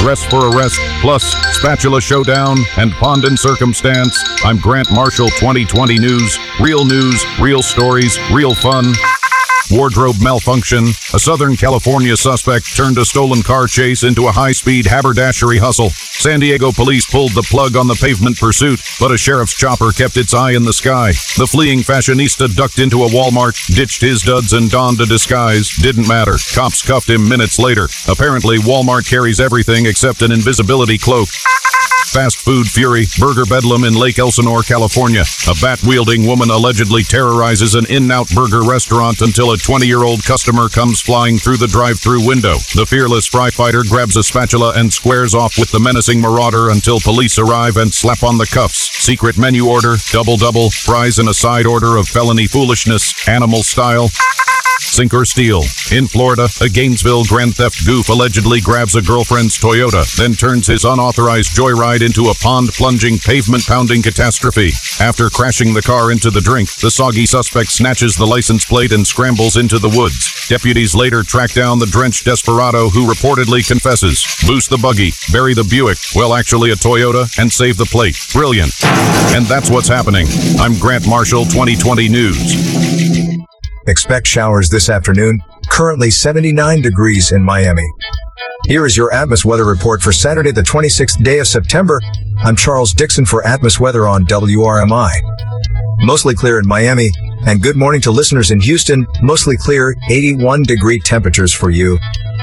dress for arrest, plus spatula showdown and pond and circumstance. I'm Grant Marshall, 2020 News. Real stories, real fun. Wardrobe malfunction. A Southern California suspect turned a stolen car chase into a high-speed haberdashery hustle. San Diego police pulled the plug on the pavement pursuit, but a sheriff's chopper kept its eye in the sky. The fleeing fashionista ducked into a Walmart, ditched his duds and donned a disguise. Didn't matter. Cops cuffed him minutes later. Apparently, Walmart carries everything except an invisibility cloak. Fast food fury, burger bedlam in Lake Elsinore, California. A bat-wielding woman allegedly terrorizes an In-N-Out burger restaurant until a 20-year-old customer comes flying through the drive-thru window. The fearless fry fighter grabs a spatula and squares off with the menacing marauder until police arrive and slap on the cuffs. Secret menu order, double, fries and a side order of felony foolishness, animal style. Sink or steal. In Florida, a Gainesville grand theft goof allegedly grabs a girlfriend's Toyota, then turns his unauthorized joyride into a pond-plunging, pavement-pounding catastrophe. After crashing the car into the drink, the soggy suspect snatches the license plate and scrambles into the woods. Deputies later track down the drenched desperado who reportedly confesses. Boost the buggy, bury the Buick, well actually a Toyota, and save the plate. Brilliant. And that's what's happening. I'm Grant Marshall, 2020 News. Expect showers this afternoon. Currently 79 degrees in Miami. Here is your Atmos weather report for Saturday, the 26th day of September. I'm Charles Dixon for Atmos Weather on WRMI. Mostly clear in Miami, and good morning to listeners in Houston. Mostly clear, 81-degree temperatures for you.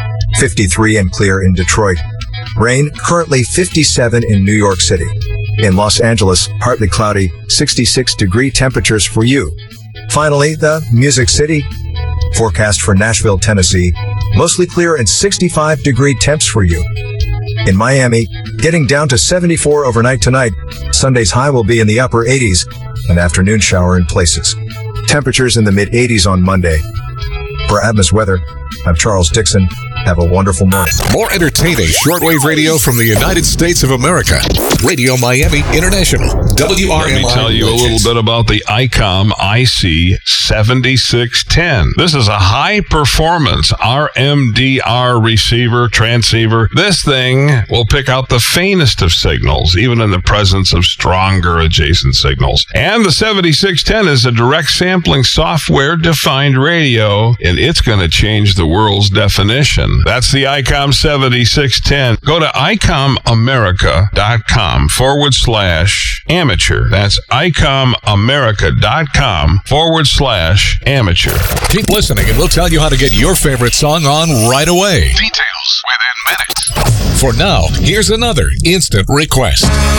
53 and clear in Detroit. Rain, currently 57 in New York City. In Los Angeles, partly cloudy, 66-degree temperatures for you. Finally, the Music City. Forecast for Nashville, Tennessee. Mostly clear and 65-degree temps for you. In Miami, getting down to 74 overnight tonight. Sunday's high will be in the upper 80s. An afternoon shower in places. Temperatures in the mid-80s on Monday. For Atmos Weather, I'm Charles Dixon. Have a wonderful morning. More entertaining shortwave radio from the United States of America. Radio Miami International. WRMI. Let me tell you a little bit about the ICOM IC7610. This is a high-performance RMDR receiver, transceiver. This thing will pick out the faintest of signals, even in the presence of stronger adjacent signals. And the 7610 is a direct sampling software-defined radio, and it's going to change the world's definition. That's the ICOM 7610. Go to icomamerica.com/amateur. That's icomamerica.com/amateur. Keep listening and we'll tell you how to get your favorite song on right away. Details within minutes. For now, here's another instant request.